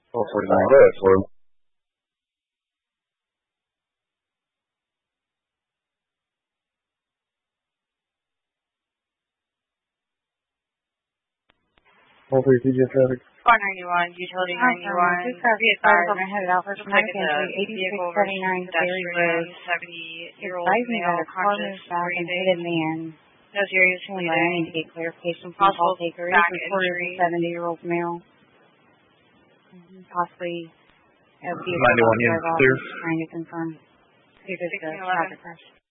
449. Go ahead, Floyd. Hopefully, TJ traffic. Car 91, utility 91. Just got vehicle headed out for Traumatic Entry, 8679 Ferry Road. 70-year-old male, conscious, back and hit a man. No serious bleeding. I need to get clarification from the call taker. It's reported a 70-year-old male. Possibly a vehicle 91 in clear. trying to confirm if it's a traffic crash.